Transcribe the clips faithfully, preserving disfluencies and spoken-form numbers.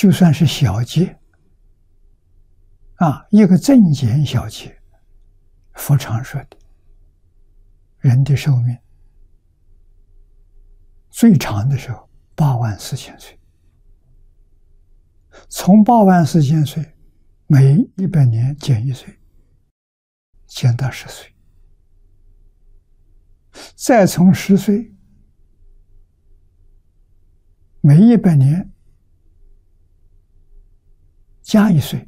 就算是小劫啊，一个正减小劫，佛常说的，人的寿命最长的时候八万四千岁，从八万四千岁每一百年减一岁，减到十岁，再从十岁每一百年加一岁，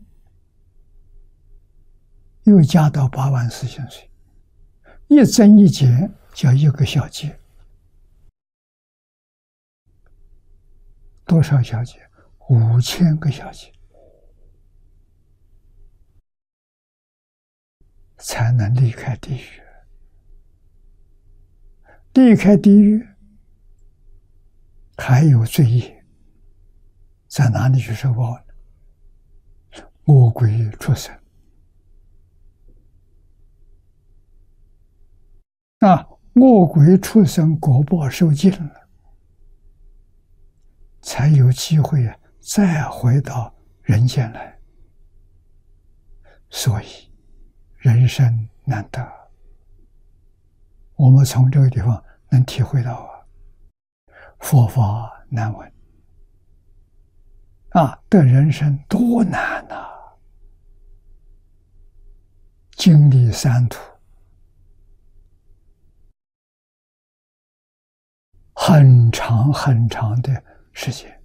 又加到八万四千岁，一增一减叫一个小劫。多少小劫？五千个小劫，才能离开地狱。离开地狱，还有罪业，在哪里去受报呢？恶鬼畜生。啊，恶鬼畜生果报受尽了，才有机会啊，再回到人间来。所以，人生难得。我们从这个地方能体会到啊，佛法难闻啊，的人生多难呐、啊！经历三途，很长很长的时间，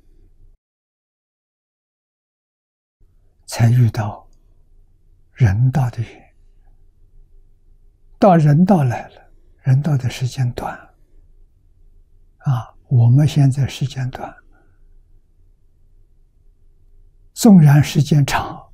才遇到人道的缘。到人道来了，人道的时间短啊，我们现在时间短，纵然时间长，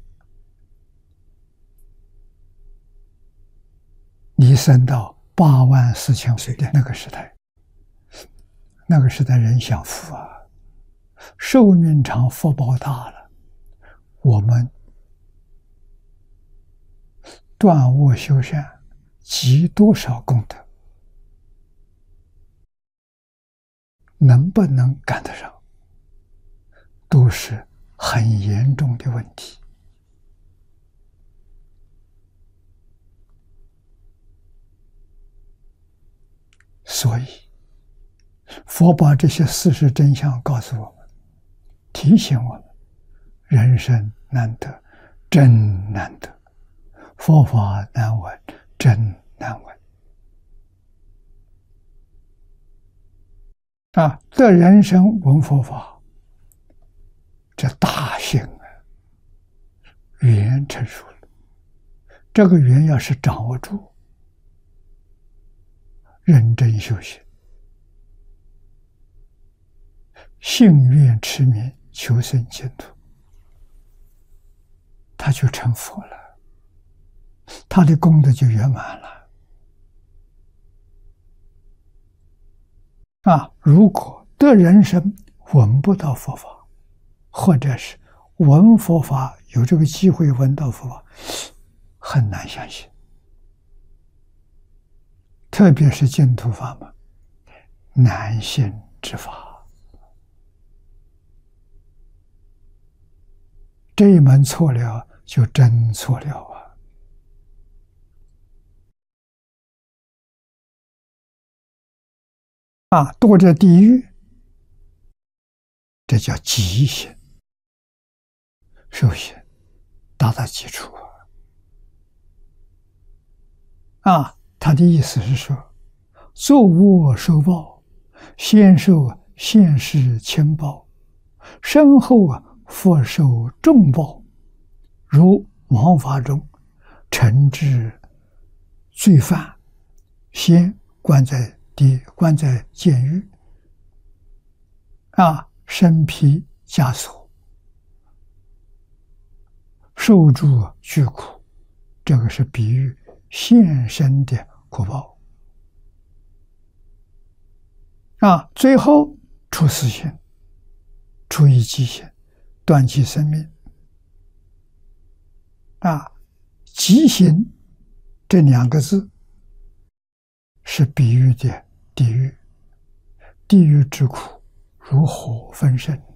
你升到八万四千岁的那个时代，那个时代人享福啊，寿命长，福报大了，我们断恶修善，积多少功德，能不能赶得上，都是很严重的问题。所以佛把这些事实真相告诉我们，提醒我们，人生难得，真难得，佛法难闻，真难闻啊！得人生闻佛法，这大幸啊，缘成熟了。这个缘要是掌握住，认真修行，信愿持名求生净土，他就成佛了，他的功德就圆满了。啊，如果得人生闻不到佛法，或者是闻佛法有这个机会闻到佛法，很难相信。特别是净土法门，难信之法，这一门错了，就真错了啊！啊，堕这地狱，这叫极行。首先达到基础啊，他的意思是说，作恶受报，先受现世轻报，身后啊复受重报，如王法中惩治罪犯，先关在地关在监狱啊，身披枷锁，受诸巨苦，这个是比喻现身的苦报啊。最后出死刑，处以极刑，断其生命啊。极刑这两个字是比喻的地狱，地狱之苦如火焚身。